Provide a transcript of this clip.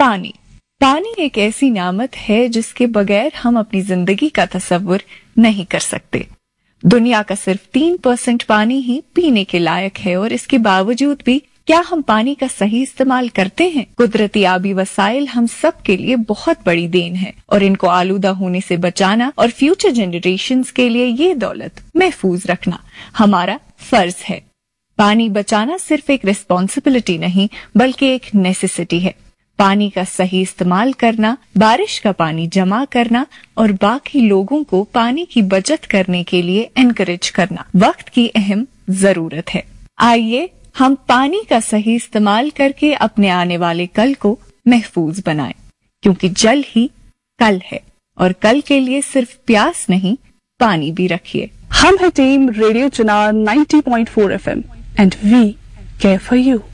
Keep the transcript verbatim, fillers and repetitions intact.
पानी पानी एक ऐसी नामत है जिसके बगैर हम अपनी जिंदगी का तस्वुर नहीं कर सकते। दुनिया का सिर्फ तीन परसेंट पानी ही पीने के लायक है और इसके बावजूद भी क्या हम पानी का सही इस्तेमाल करते हैं? कुदरती आबी वसाइल हम सब के लिए बहुत बड़ी देन है और इनको आलूदा होने से बचाना और फ्यूचर जनरेशंस के लिए ये दौलत महफूज रखना हमारा फर्ज है। पानी बचाना सिर्फ एक रिस्पॉन्सिबिलिटी नहीं बल्कि एक नेसेसिटी है। पानी का सही इस्तेमाल करना, बारिश का पानी जमा करना और बाकी लोगों को पानी की बचत करने के लिए एनकरेज करना वक्त की अहम जरूरत है। आइए हम पानी का सही इस्तेमाल करके अपने आने वाले कल को महफूज बनाएं, क्योंकि जल ही कल है और कल के लिए सिर्फ प्यास नहीं पानी भी रखिए। हम है team radio Chinar ninety point four F M and we care for you.